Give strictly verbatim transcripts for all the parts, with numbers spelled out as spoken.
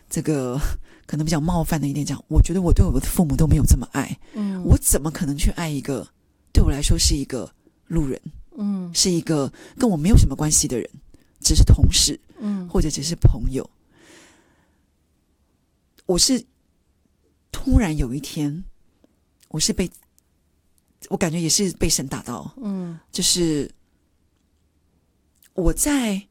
这个可能比较冒犯的一点讲，我觉得我对我的父母都没有这么爱，嗯，我怎么可能去爱一个对我来说是一个路人，嗯，是一个跟我没有什么关系的人，只是同事，嗯，或者只是朋友。我是突然有一天，我是被我感觉也是被神打到，嗯，就是我在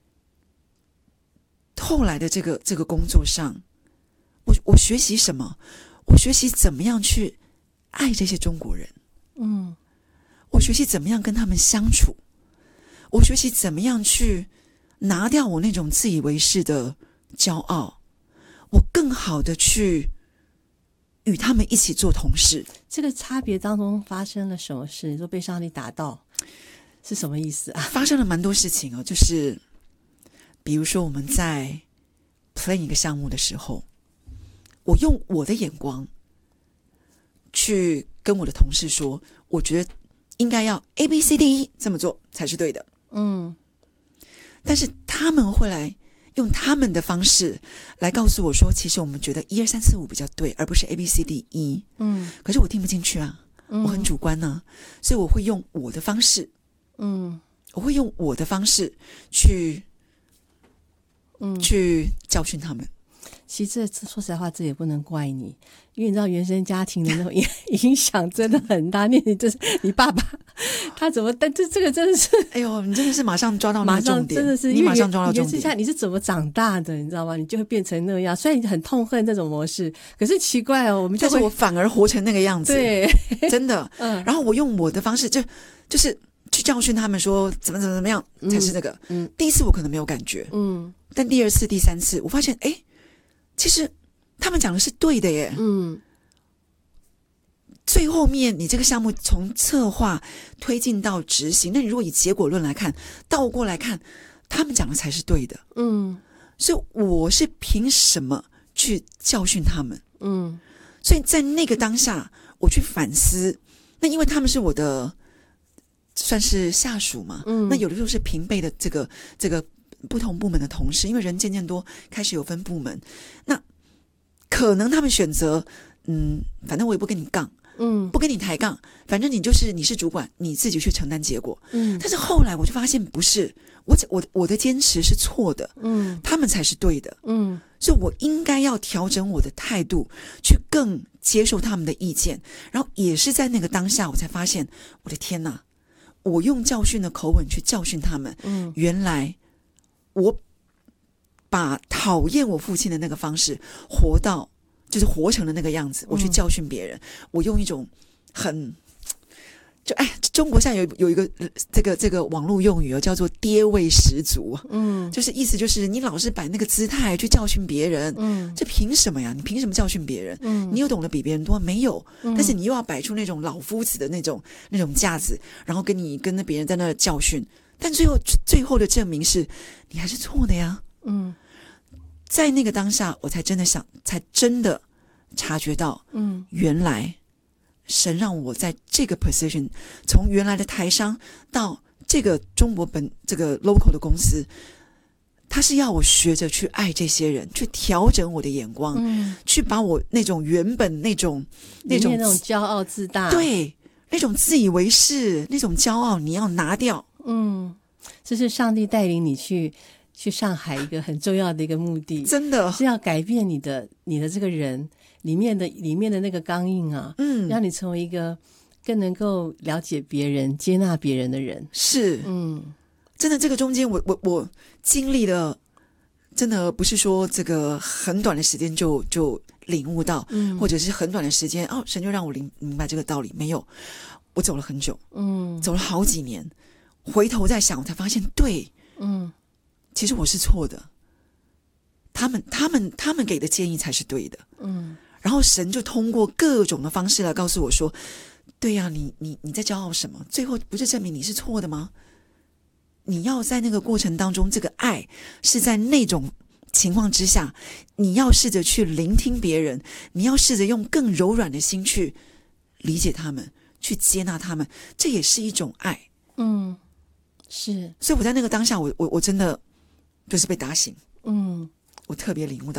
后来的这个这个工作上，我我学习什么？我学习怎么样去爱这些中国人，嗯，我学习怎么样跟他们相处，我学习怎么样去拿掉我那种自以为是的骄傲，我更好的去与他们一起做同事。 这个差别当中发生了什么事？你说被上帝打到是什么意思啊？ 发生了蛮多事情哦，就是比如说我们在 plan 一个项目的时候，我用我的眼光去跟我的同事说，我觉得应该要 A B C D E 这么做才是对的，嗯，但是他们会来用他们的方式来告诉我说，其实我们觉得一二三四五比较对，而不是 A B C D E。嗯，可是我听不进去啊，我很主观啊，所以我会用我的方式，嗯，我会用我的方式去，嗯，去教训他们。 其实这说实在话，这也不能怪你，因为你知道原生家庭的那种影响真的很大。你就是你爸爸，他怎么？但这这个真的是， 哎呦，你真的是马上抓到那个重点， 真的是你马上抓到重点。 原生家你是怎么长大的？你知道吗？你就会变成那样。虽然你很痛恨这种模式，可是奇怪哦，我们就会， 但是我反而活成那个样子。 对， 真的。嗯，然后我用我的方式，就就是去教训他们说，怎么怎么怎么样才是那个。嗯，第一次我可能没有感觉，嗯，但第二次、第三次，我发现，哎。其实他们讲的是对的耶，嗯，最后面你这个项目从策划推进到执行，那你如果以结果论来看，倒过来看，他们讲的才是对的，嗯，所以我是凭什么去教训他们？嗯，所以在那个当下，我去反思，那因为他们是我的算是下属嘛，嗯，那有的时候是平辈的这个这个。不同部门的同事，因为人渐渐多，开始有分部门，那可能他们选择，嗯，反正我也不跟你杠，嗯，不跟你抬杠，反正你就是你是主管，你自己去承担结果，嗯。但是后来我就发现不是，我我我的坚持是错的，嗯，他们才是对的，嗯，所以我应该要调整我的态度，去更接受他们的意见，然后也是在那个当下，我才发现，我的天哪，我用教训的口吻去教训他们，嗯，原来。我把讨厌我父亲的那个方式活到，就是活成了那个样子。我去教训别人，嗯、我用一种很就哎，中国现在有有一个这个这个网络用语叫做“爹味十足”，嗯，就是意思就是你老是摆那个姿态去教训别人，嗯，这凭什么呀？你凭什么教训别人？嗯，你有懂得比别人多没有？嗯、但是你又要摆出那种老夫子的那种那种架子，然后跟你跟那别人在那教训。但最后最后的证明是你还是错的呀，嗯，在那个当下我才真的想才真的察觉到，嗯，原来神让我在这个 position 从原来的台商到这个中国本这个 local 的公司，他是要我学着去爱这些人，去调整我的眼光，嗯，去把我那种原本那种那种那种骄傲自大， 对，那种自以为是那种骄傲你要拿掉。 嗯，这是上帝带领你去去上海一个很重要的一个目的， 真的是要改变你的你的这个人里面的里面的那个刚硬啊，嗯，让你成为一个更能够了解别人、接纳别人的人。 是，嗯，真的，这个中间我我我经历了，真的不是说这个很短的时间就就领悟到，嗯，或者是很短的时间哦，神就让我明明白这个道理，没有，我走了很久，嗯，走了好几年。回头再想，我才发现，对，嗯，其实我是错的，他们、他们、他们给的建议才是对的，嗯。然后神就通过各种的方式来告诉我说，对呀、啊，你你你在骄傲什么？最后不是证明你是错的吗？你要在那个过程当中，这个爱是在那种情况之下，你要试着去聆听别人，你要试着用更柔软的心去理解他们，去接纳他们，这也是一种爱， 嗯。是， 所以我在那个当下，我我我真的就是被打醒，嗯，我特别领悟到。